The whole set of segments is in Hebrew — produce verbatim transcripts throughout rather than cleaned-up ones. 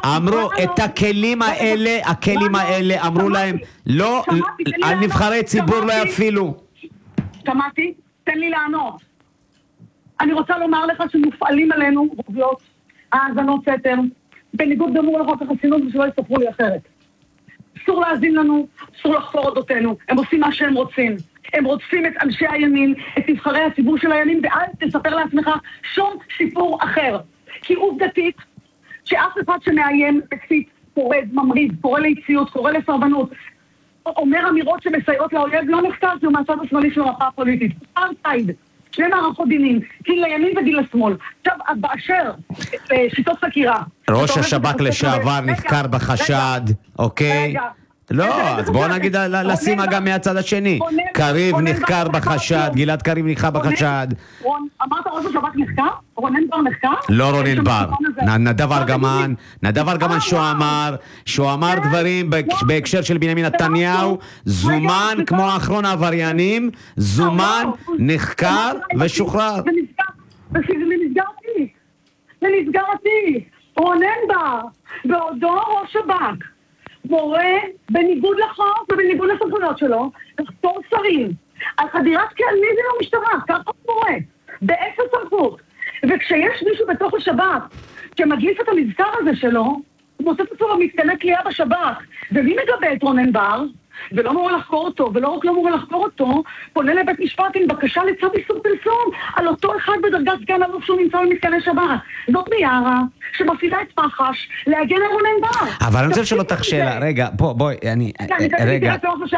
אמרו את הכלים האלה, הכלים האלה, אמרו להם, לא, על נבחרי ציבור לא יפעילו. שמעתי, תן לי לענות. אני רוצה לומר לך שמופעלים עלינו רוגלות, האזנות סתר, בניגוד גמור לחוק החסינות ושלא יספרו לי אחרת. אסור להאזין לנו, אסור לחקור אודותינו, הם עושים מה שהם רוצים. הם רוצים את אנשי הימין, את נבחרי הציבור של הימין, ואל תספר לעצמך שום סיפור אחר. כי עובדתית, שאף אחד שמאיים, פסית, פורד, ממריד, קורא ליציות, קורא לסרבנות, אומר אמירות שמסייעות לאויב, לא נחקר שהוא מהצד השמאלי של המפה הפוליטית. אפרטהייד, שני מערכות דינים, גיל לימין וגיל לשמאל. עכשיו, באשר שיטות חקירה. ראש השב"כ לשעבר נחקר בחשד, אוקיי? רגע. לא, אז בואו נגיד לשים גם מהצד השני. קריב נחקר בחשד, גלעד קריב נחקר בחשד. אמרת ראש השב"כ נחקר? רונן בר נחקר? לא רונן בר, נדב ארגמן, נדב ארגמן שהוא אמר, שהוא אמר דברים בהקשר של בנימין נתניהו, זומן כמו האחרון העבריינים, זומן, נחקר ושוחרר. ונסגר אותי, ונסגר אותי, רונן בר, בעודו ראש שב"כ. מורה בניגוד לחוק ובניגוד לסמכויות שלו, לחקור שרים על חדירת כהניזם למשטרה, ככה הוא מורה, באפס סמכות. וכשיש מישהו בתוך השב"כ שמדליף את המזכר הזה שלו, הוא מוצא את עצמו במתקני כליאה בשב"כ. ומי מגבה את רונן בר? ולא מורה לחקור אותו, ולא רק לא מורה לחקור אותו, פונה לבית משפט עם בקשה לצו איסור פרסום על אותו אחד בדרגת סגן אלוף שהוא נמצא במתקני שב"כ. זאת מיארה שמפעילה את מח"ש להגן על רונן בר. אבל אני רוצה לשאול אותך שאלה, רגע, בוא, בואי, אני, רגע.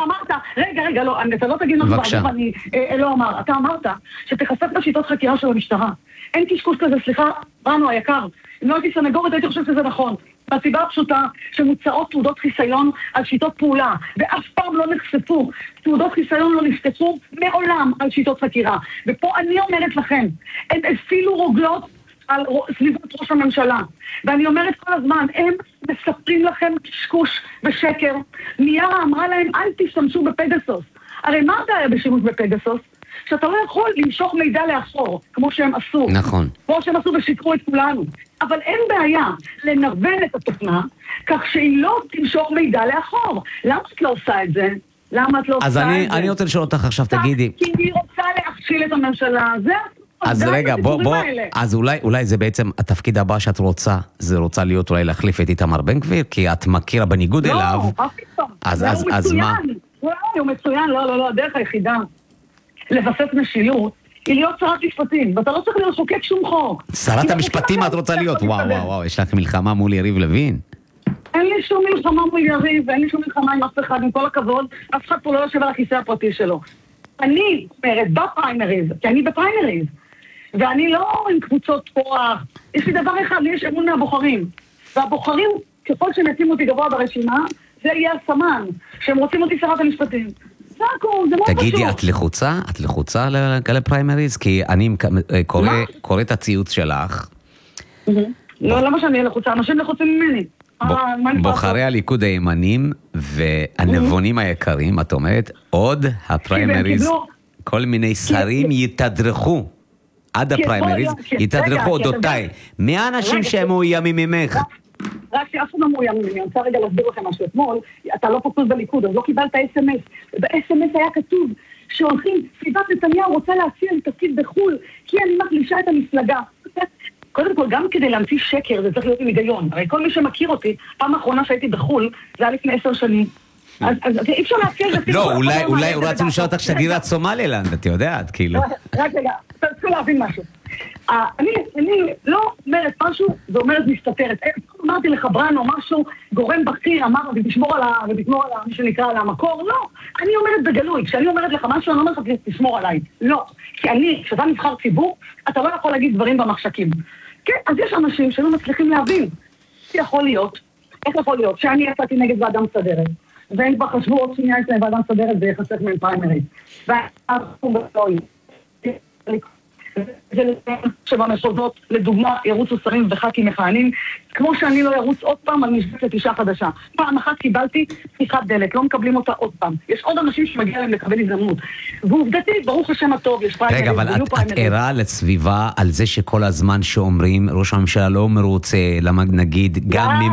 רגע, רגע, לא, אתה לא תגיד משהו בעצם, אני לא אמר. אתה אמרת שתחשף בשיטות חקירה של המשטרה. אין קשקוש כזה, סליחה, רנו היקר, אם לא הייתי סנגורית הייתי חושב שזה נכון. מהסיבה הפשוטה שמוצאות תעודות חיסיון על שיטות פעולה, ואף פעם לא נחשפו, תעודות חיסיון לא נפתחו מעולם על שיטות חקירה. ופה אני אומרת לכם, הם אפילו רוגלות על סביבת ראש הממשלה. ואני אומרת כל הזמן, הם מספרים לכם קשקוש ושקר. מיארה אמרה להם, אל תשתמשו בפגסוס. הרי מה הבעיה בשימוש בפגסוס? שאתה לא יכול למשוך מידע לאחור, כמו שהם עשו. נכון. כמו שהם עשו ושיקרו את כולנו. אבל אין בעיה לנוון את התוכנה, כך שהיא לא תמשוך מידע לאחור. למה את לא עושה את זה? למה את לא עושה את זה? אז אני רוצה לשאול אותך עכשיו, תגידי. כי היא רוצה להכשיל את הממשלה. זה... אז רגע, בוא, בוא, אז אולי, אולי זה בעצם התפקיד הבא שאת רוצה, זה רוצה להיות אולי להחליף את איתמר בן גביר, כי את מכירה בניגוד אליו. לא, אף פתאום. אז, אז, אז מה? הוא מצוין, לא, לא, לא, הדרך היחידה. לבסס משילות, היא להיות שרת משפטים, ואתה לא צריך להיות חוקק שום חוק. שרת המשפטים את רוצה להיות? וואו, וואו, וואו, יש לך מלחמה מול יריב לוין? אין לי שום מלחמה מול יריב, ואין לי שום מלחמה עם אף אחד, עם כל הכבוד, אף אחד פה לא יושב על הכיסא הפרטי שלו. אני אומרת, בפריימריז, כי אני בפריימריז, ואני לא עם קבוצות כוח, יש לי דבר אחד, לי יש אמון מהבוחרים, והבוחרים, ככל שהם ישימו אותי גבוה ברשימה, זה יהיה הסמן, שהם רוצים אותי שרת המשפטים. תגידי, את לחוצה? את לחוצה לפריימריז? כי אני קורא את הציוץ שלך. לא, למה שאני לחוצה? אנשים לחוצים ממני. בוחרי הליכוד הימנים והנבונים היקרים, את אומרת, עוד הפריימריז, כל מיני שרים יתדרכו עד הפריימריז, יתדרכו אודותיי. מי האנשים שהם מאוימים ממך? רק שאף אחד לא מאוים ממני, אני רוצה רגע להסביר לכם משהו. אתמול, אתה לא פקוד בליכוד, אז לא קיבלת אס אם אס. ב-אס אם אס היה כתוב שהולכים, סביבת נתניהו רוצה להציע לי תפקיד בחול, כי אני מחלישה את המפלגה. קודם כל, גם כדי להמציא שקר, זה צריך להיות עם היגיון. הרי כל מי שמכיר אותי, פעם האחרונה שהייתי בחול, זה היה לפני עשר שנים. אז אי אפשר להציע... לא, אולי הוא רצו לשאול אותך שגרירת סומלילנד, את יודעת, כאילו. רק רגע, תרצו להבין משהו. אני, אני לא אומרת משהו, זה אומרת מסתתרת. אמרתי לך ברנו משהו, גורם בכיר, אמר, ותשמור על ה... ותשמור על ה... מי שנקרא על המקור, לא. אני אומרת בגלוי, כשאני אומרת לך משהו, אני אומרת לך, תשמור עליי. לא. כי אני, כשאתה נבחר ציבור, אתה לא יכול להגיד דברים במחשכים. כן, אז יש אנשים שלא מצליחים להבין. יכול להיות, איך יכול להיות, שאני יצאתי נגד ועדה מסדרת, והם כבר חשבו עוד שנייה יש להם ועדה מסדרת ויחסך מהם פריימריז. ואנחנו בלוי. זה שבמחוזות, לדוגמה, ירוצו שרים וח"כים מכהנים, כמו שאני לא ירוץ עוד פעם על משבצת אישה חדשה. פעם אחת קיבלתי פתיחת דלת, לא מקבלים אותה עוד פעם. יש עוד אנשים שמגיע להם לקבל הזדמנות. ועובדתית, ברוך השם הטוב, יש פריימריז. רגע, אבל את ערה לסביבה על זה שכל הזמן שאומרים, ראש הממשלה לא מרוצה, למה נגיד, גם